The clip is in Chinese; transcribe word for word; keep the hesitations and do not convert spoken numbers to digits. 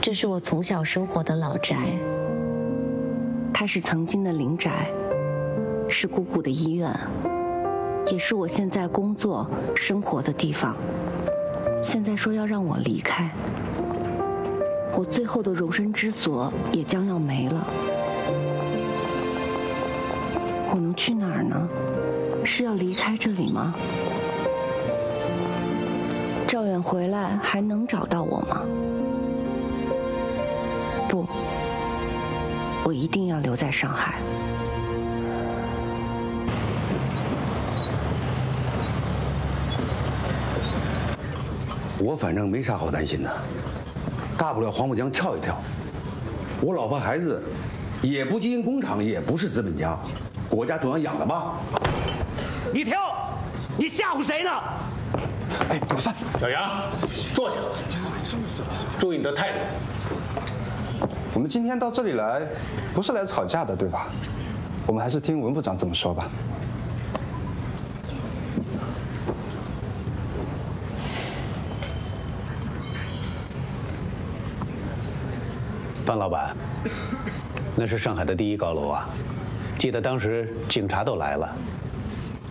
这是我从小生活的老宅，它是曾经的邻宅，是姑姑的医院，也是我现在工作生活的地方。现在说要让我离开，我最后的容身之所也将要没了。我能去哪儿呢？是要离开这里吗？赵远回来还能找到我吗？不，我一定要留在上海。 我反正没啥好担心的，大不了黄浦江跳一跳。我老婆孩子也不经营工厂，也不是资本家，国家总要养的吧？ 你跳，你吓唬谁呢？ 哎，有饭。 小杨，坐下，注意你的态度。 我们今天到这里来，不是来吵架的，对吧？我们还是听文部长怎么说吧。 范老板，那是上海的第一高楼啊，记得当时警察都来了，